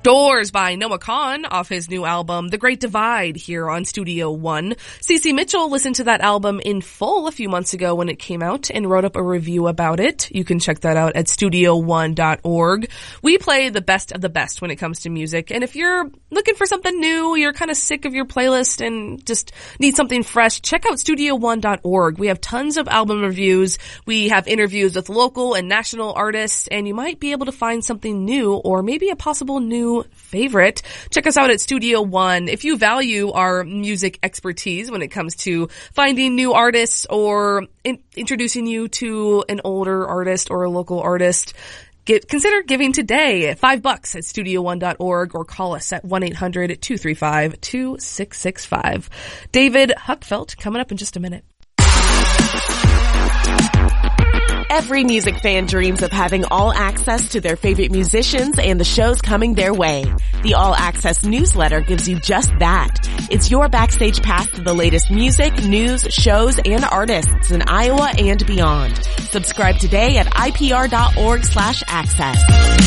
Doors by Noah Kahan off his new album, The Great Divide, here on Studio One. CeCe Mitchell listened to that album in full a few months ago when it came out and wrote up a review about it. You can check that out at studio1.org. We play the best of the best when it comes to music, and if you're looking for something new, you're kind of sick of your playlist and just need something fresh, check out studio1.org. We have tons of album reviews. We have interviews with local and national artists, and you might be able to find something new or maybe a possible new favorite. Check us out at Studio One. If you value our music expertise when it comes to finding new artists or introducing you to an older artist or a local artist, consider giving today at $5 at studio1.org or call us at 1-800-235-2665. David Huckfelt coming up in just a minute. Every music fan dreams of having all access to their favorite musicians and the shows coming their way. The All Access newsletter gives you just that. It's your backstage pass to the latest music, news, shows, and artists in Iowa and beyond. Subscribe today at ipr.org/access.